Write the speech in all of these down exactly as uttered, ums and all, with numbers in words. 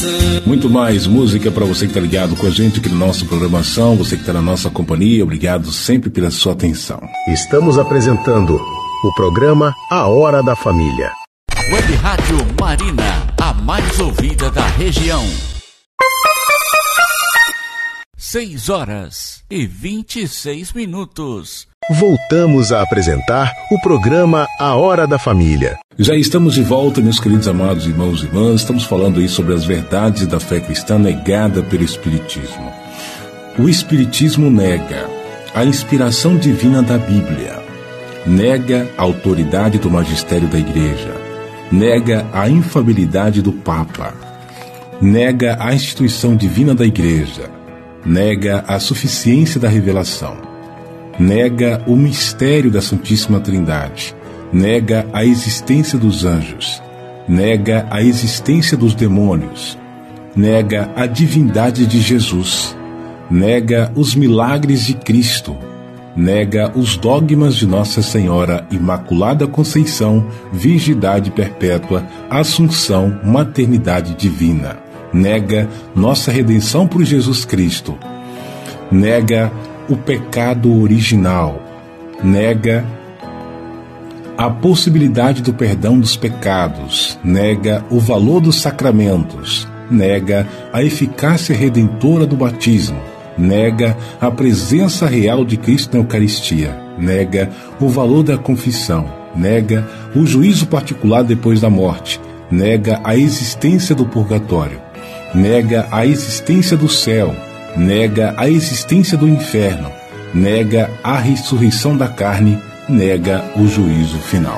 Muito mais música para você que está ligado com a gente aqui na nossa programação, você que está na nossa companhia, obrigado sempre pela sua atenção. Estamos apresentando o programa A Hora da Família. Web Rádio Marina, a mais ouvida da região. Seis horas e vinte e seis minutos. Voltamos a apresentar o programa A Hora da Família. Já estamos de volta, meus queridos amados irmãos e irmãs. Estamos falando aí sobre as verdades da fé cristã negada pelo Espiritismo. O Espiritismo nega a inspiração divina da Bíblia, nega a autoridade do magistério da Igreja, nega a infalibilidade do Papa, nega a instituição divina da Igreja, nega a suficiência da revelação, nega o mistério da Santíssima Trindade, nega a existência dos anjos, nega a existência dos demônios, nega a divindade de Jesus, nega os milagres de Cristo, nega os dogmas de Nossa Senhora Imaculada Conceição, Virgindade Perpétua, Assunção, Maternidade Divina, nega nossa redenção por Jesus Cristo, nega o pecado original, nega a possibilidade do perdão dos pecados, nega o valor dos sacramentos, nega a eficácia redentora do batismo, nega a presença real de Cristo na Eucaristia, nega o valor da confissão, nega o juízo particular depois da morte, nega a existência do purgatório, nega a existência do céu, nega a existência do inferno, nega a ressurreição da carne, nega o juízo final.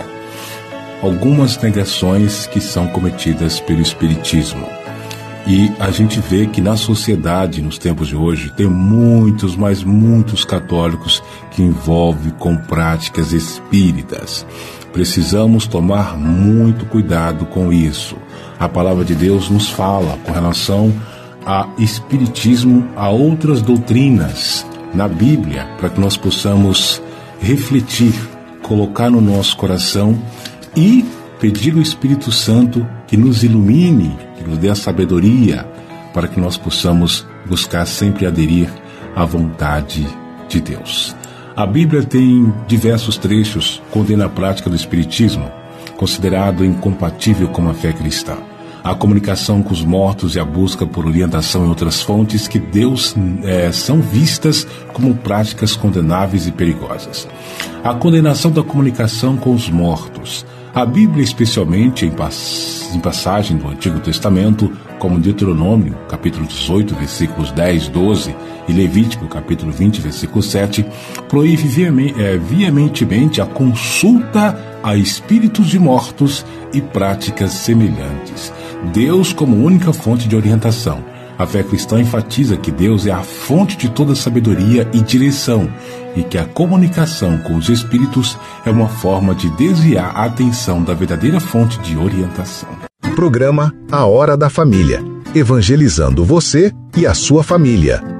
Algumas negações que são cometidas pelo Espiritismo. E a gente vê que na sociedade, nos tempos de hoje, tem muitos, mas muitos católicos que envolvem com práticas espíritas. Precisamos tomar muito cuidado com isso. A palavra de Deus nos fala com relação a espiritismo, a outras doutrinas na Bíblia, para que nós possamos refletir, colocar no nosso coração e pedir ao Espírito Santo que nos ilumine, que nos dê a sabedoria, para que nós possamos buscar sempre aderir à vontade de Deus. A Bíblia tem diversos trechos que condenam a prática do espiritismo, considerado incompatível com a fé cristã. A comunicação com os mortos e a busca por orientação em outras fontes que Deus é, são vistas como práticas condenáveis e perigosas. A condenação da comunicação com os mortos. A Bíblia, especialmente em, pass- em passagem do Antigo Testamento, como Deuteronômio, capítulo dezoito, versículos dez, doze, e Levítico, capítulo vinte, versículo sete, proíbe veementemente a consulta a espíritos de mortos e práticas semelhantes. Deus como única fonte de orientação. A fé cristã enfatiza que Deus é a fonte de toda sabedoria e direção, e que a comunicação com os espíritos é uma forma de desviar a atenção da verdadeira fonte de orientação. Programa A Hora da Família, evangelizando você e a sua família.